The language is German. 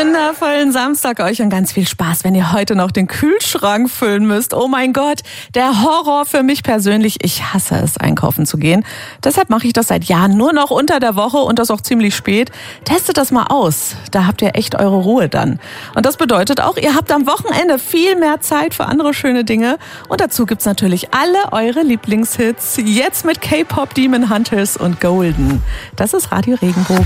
wundervollen Samstag euch und ganz viel Spaß, wenn ihr heute noch den Kühlschrank füllen müsst. Oh mein Gott, der Horror für mich persönlich. Ich hasse es, einkaufen zu gehen. Deshalb mache ich das seit Jahren nur noch unter der Woche und das auch ziemlich spät. Testet das mal aus. Da habt ihr echt eure Ruhe dann. Und das bedeutet auch, ihr habt am Wochenende viel mehr Zeit für andere schöne Dinge. Und dazu gibt's natürlich alle eure Lieblingshits. Jetzt mit K-Pop Demon Hunters und Golden. Das ist Radio Regenbogen.